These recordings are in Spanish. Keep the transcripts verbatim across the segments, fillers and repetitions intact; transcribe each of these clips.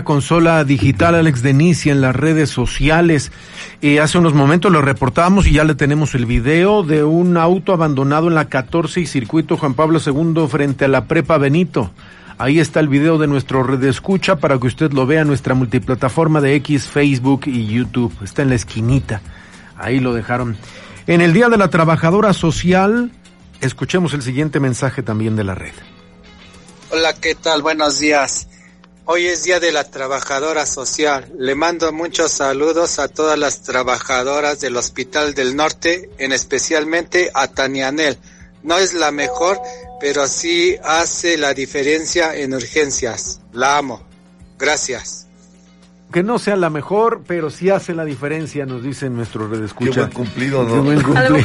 consola digital, Alex Denicia, en las redes sociales. Eh, hace unos momentos lo reportábamos y ya le tenemos el video de un auto abandonado en la catorce y circuito Juan Pablo segundo frente a la Prepa Benito. Ahí está el video de nuestro redescucha para que usted lo vea en nuestra multiplataforma de X, Facebook y YouTube. Está en la esquinita. Ahí lo dejaron. En el Día de la Trabajadora Social, escuchemos el siguiente mensaje también de la red. Hola, ¿qué tal? Buenos días. Hoy es Día de la Trabajadora Social. Le mando muchos saludos a todas las trabajadoras del Hospital del Norte, en especialmente a Tanianel. No es la mejor, pero sí hace la diferencia en urgencias. La amo. Gracias. Que no sea la mejor, pero sí hace la diferencia, nos dice nuestro redescucha. Qué buen cumplido, ¿no? Qué buen cumplido.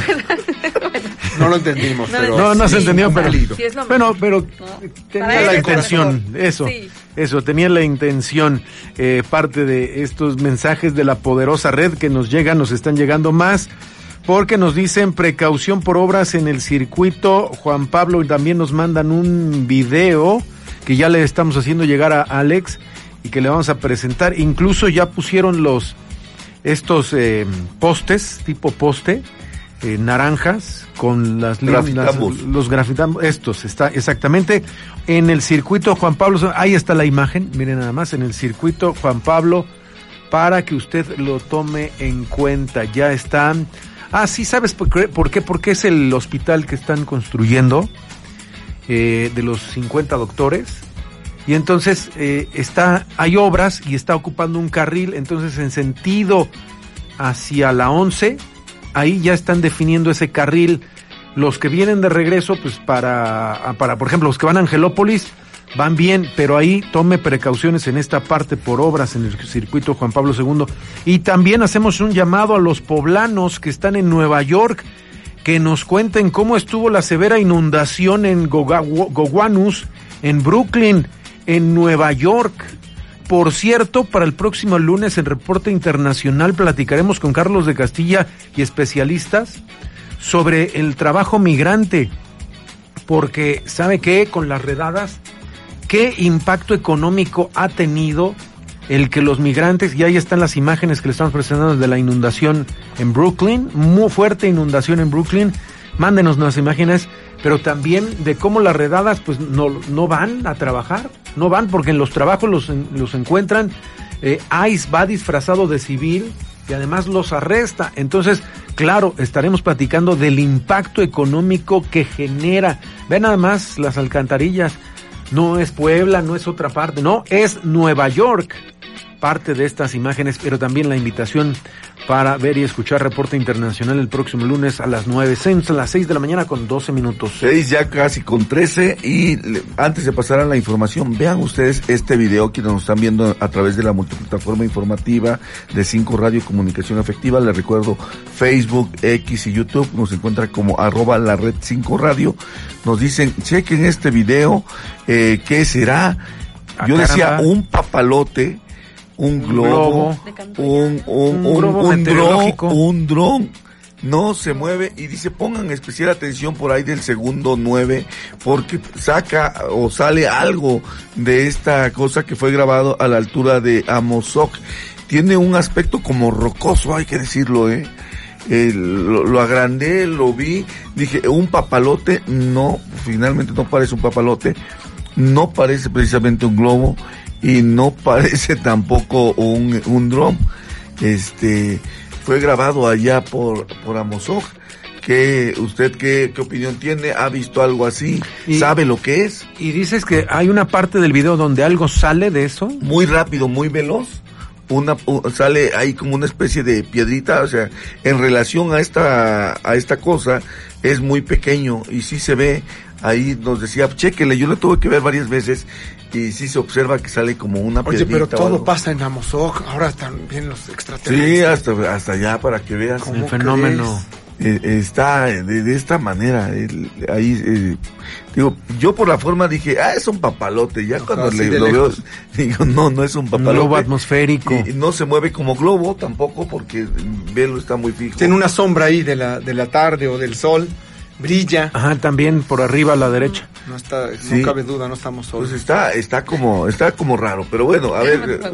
No lo entendimos, no, pero... No, no se sí, entendió, pero... Sí es bueno, pero no. tenía Para la él intención, eso, sí. eso, tenía la intención, eh, parte de estos mensajes de la poderosa red que nos llegan, nos están llegando más, porque nos dicen precaución por obras en el circuito Juan Pablo, y también nos mandan un video que ya le estamos haciendo llegar a Alex y que le vamos a presentar. Incluso ya pusieron los estos eh, postes, tipo poste, eh, naranjas, con las líneas, los grafitamos, estos, está exactamente en el circuito Juan Pablo, ahí está la imagen, miren nada más, en el circuito Juan Pablo, para que usted lo tome en cuenta, ya están. Ah, sí, ¿sabes por qué? ¿Por qué? Porque es el hospital que están construyendo, eh, de los cincuenta doctores, y entonces eh, está, hay obras y está ocupando un carril, entonces en sentido hacia la once, ahí ya están definiendo ese carril. Los que vienen de regreso, pues para, para, por ejemplo, los que van a Angelópolis, van bien, pero ahí tome precauciones en esta parte por obras en el circuito Juan Pablo segundo. Y también hacemos un llamado a los poblanos que están en Nueva York, que nos cuenten cómo estuvo la severa inundación en Gowanus, en Brooklyn, en Nueva York. Por cierto, para el próximo lunes en Reporte Internacional platicaremos con Carlos de Castilla y especialistas sobre el trabajo migrante, porque ¿sabe qué? Con las redadas, ¿qué impacto económico ha tenido el que los migrantes, y ahí están las imágenes que le estamos presentando de la inundación en Brooklyn, muy fuerte inundación en Brooklyn, mándenos las imágenes, pero también de cómo las redadas pues no, no van a trabajar, no van porque en los trabajos los, los encuentran, eh, ICE va disfrazado de civil y además los arresta. Entonces, claro, estaremos platicando del impacto económico que genera. Vean nada más las alcantarillas, no es Puebla, no es otra parte, no, es Nueva York, parte de estas imágenes, pero también la invitación para ver y escuchar Reporte Internacional el próximo lunes a las nueve, a las seis de la mañana con doce minutos. Seis ya casi con trece, y antes de pasar a la información, vean ustedes este video que nos están viendo a través de la multiplataforma informativa de cinco Radio Comunicación Efectiva. Les recuerdo, Facebook, X y YouTube nos encuentra como arroba la red cinco Radio. Nos dicen, chequen este video, eh, ¿qué será? Ah, Yo decía, caramba. un papalote, un, Un globo, globo. un, un, Un un, globo un dron, meteorológico. un dron, no se mueve, y dice, pongan especial atención por ahí del segundo nueve, porque saca o sale algo de esta cosa que fue grabado a la altura de Amozoc. Tiene un aspecto como rocoso, hay que decirlo, eh. Eh, lo, lo agrandé, lo vi, dije, un papalote, no, finalmente no parece un papalote, no parece precisamente un globo, y no parece tampoco un, un dron. Este, fue grabado allá por, por Amozoc. ¿Qué, usted qué, qué opinión tiene? ¿Ha visto algo así? Y, ¿Sabe lo que es? Y dices que hay una parte del video donde algo sale de eso. Muy rápido, muy veloz. Una, uh, sale ahí como una especie de piedrita, o sea, en relación a esta, a esta cosa, es muy pequeño, y sí se ve. Ahí nos decía, chéquele, yo lo tuve que ver varias veces, y sí se observa que sale como una Oye, piedrita. pero todo algo. Pasa en Amozoc, ahora también los extraterrestres. Sí, hasta, hasta allá, para que veas. El fenómeno. Eh, está de, de esta manera, el, ahí, eh, digo, yo por la forma dije, ah, es un papalote, ya cuando Ajá, le, sí, de lo lejos. veo, digo, no, no es un papalote. Un globo atmosférico. Y, y no se mueve como globo tampoco, porque velo, está muy fijo. Tiene una sombra ahí de la, de la tarde o del sol, brilla. Ajá, también por arriba a la derecha. No está, Sí. no cabe duda, no estamos solos. Pues está, está como, está como raro, pero bueno, a ver.